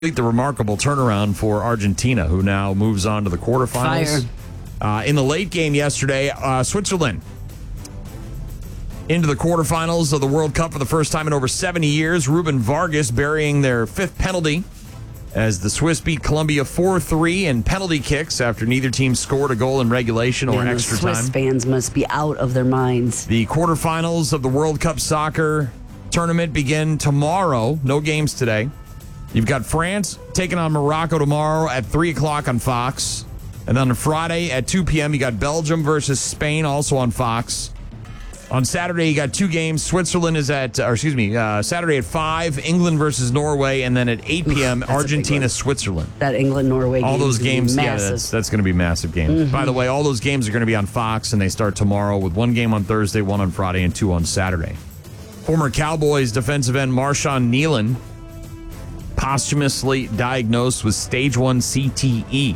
the remarkable turnaround for Argentina, who now moves on to the quarterfinals. In the late game yesterday, Switzerland into the quarterfinals of the World Cup for the first time in over 70 years. Ruben Vargas burying their fifth penalty as the Swiss beat Colombia 4-3 in penalty kicks after neither team scored a goal in regulation or extra time. Swiss fans must be out of their minds. The quarterfinals of the World Cup soccer tournament begin tomorrow. No games today. You've got France taking on Morocco tomorrow at 3 o'clock on Fox. And then on Friday at 2 p.m., you got Belgium versus Spain, also on Fox. On Saturday, you got two games. Switzerland is Saturday at 5, England versus Norway. And then at 8 p.m., Argentina, Switzerland. That England-Norway game. All those games, massive. that's going to be massive games. Mm-hmm. By the way, all those games are going to be on Fox, and they start tomorrow with one game on Thursday, one on Friday, and two on Saturday. Former Cowboys defensive end Marshawn Nealon posthumously diagnosed with stage 1 CTE.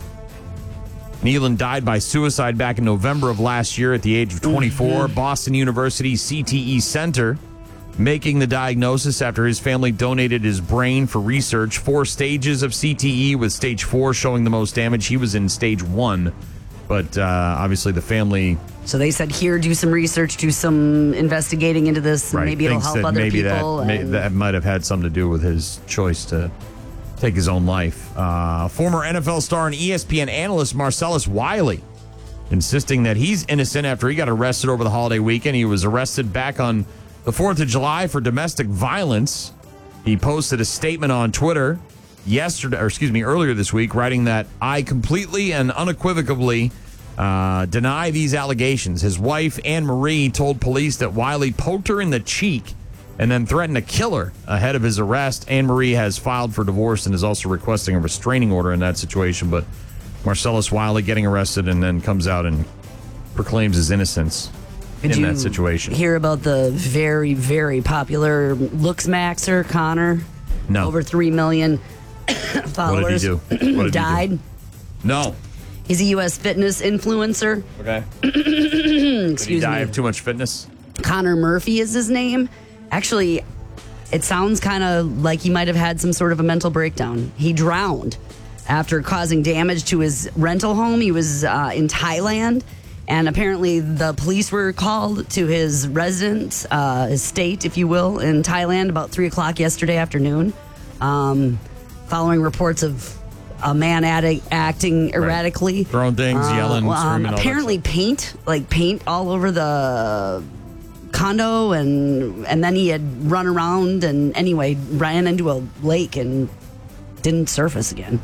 Nealon died by suicide back in November of last year at the age of 24. Mm-hmm. Boston University CTE Center making the diagnosis after his family donated his brain for research. 4 stages of CTE, with stage 4 showing the most damage. He was in stage 1, but obviously the family... So they said, here, do some research, do some investigating into this, and right. maybe it'll help other people. That might have had something to do with his choice to take his own life. Former NFL star and ESPN analyst Marcellus Wiley insisting that he's innocent after he got arrested over the holiday weekend. He was arrested back on the 4th of July for domestic violence. He posted a statement on Twitter earlier this week, writing that I completely and unequivocally deny these allegations. His wife, Anne Marie, told police that Wiley poked her in the cheek and then threatened to kill her ahead of his arrest. Anne Marie has filed for divorce and is also requesting a restraining order in that situation. But Marcellus Wiley getting arrested and then comes out and proclaims his innocence in that situation. Hear about the very, very popular Looks Maxer, Connor? No. Over 3 million followers. What did he do? Died? No. He's a U.S. fitness influencer. Okay. Excuse Did he die me. of too much fitness? Connor Murphy is his name. Actually, it sounds kind of like he might have had some sort of a mental breakdown. He drowned after causing damage to his rental home. He was in Thailand, and apparently the police were called to his residence, his state, if you will, in Thailand about 3 o'clock yesterday afternoon, following reports of a man acting erratically. Right. Throwing things, yelling, screaming. Apparently paint all over the condo, and then he had run around and anyway ran into a lake and didn't surface again.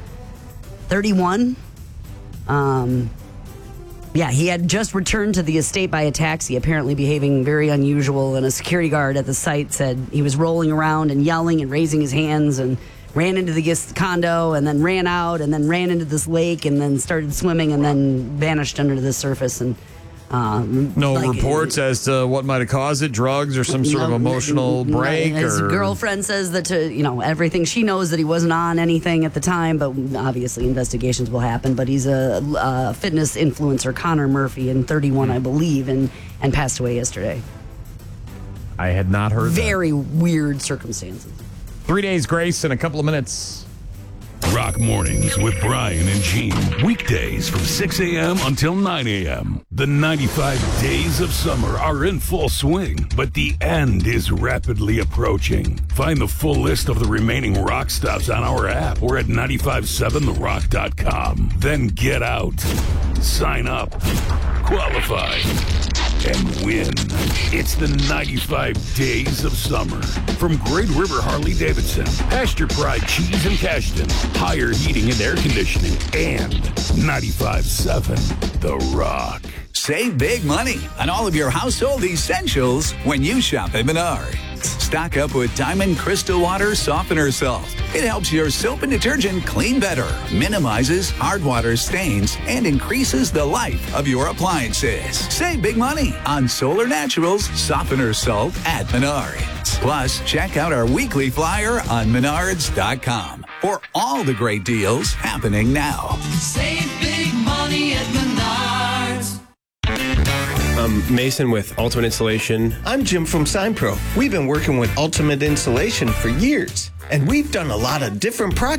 31. He had just returned to the estate by a taxi, apparently behaving very unusual, and a security guard at the site said he was rolling around and yelling and raising his hands and ran into the condo and then ran out and then ran into this lake and then started swimming and then vanished under the surface. And reports as to what might have caused it, drugs or some sort of emotional break. His girlfriend says that everything she knows that he wasn't on anything at the time, but obviously investigations will happen. But he's a fitness influencer, Connor Murphy, and 31, I believe, and passed away yesterday. I had not heard Very weird circumstances. 3 days grace in a couple of minutes. Rock Mornings with Brian and Gene. Weekdays from 6 a.m. until 9 a.m. The 95 days of summer are in full swing, but the end is rapidly approaching. Find the full list of the remaining rock stops on our app or at 957therock.com. Then get out, sign up, qualify, and win. It's the 95 days of summer. From Great River Harley-Davidson, Pasture Pride Cheese and Cashton, Higher Heating and Air Conditioning, and 95.7 The Rock. Save big money on all of your household essentials when you shop at Menards. Stock up with Diamond Crystal Water Softener Salt. It helps your soap and detergent clean better, minimizes hard water stains, and increases the life of your appliances. Save big money on Solar Naturals Softener Salt at Menards. Plus, check out our weekly flyer on Menards.com for all the great deals happening now. Save big money at Menards. I'm Mason with Ultimate Insulation. I'm Jim from SignPro. We've been working with Ultimate Insulation for years, and we've done a lot of different projects